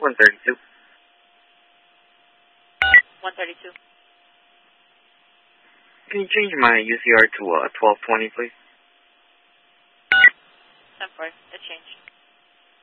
132. 132. Can you change my UCR to 1220, please? 10-4. It changed.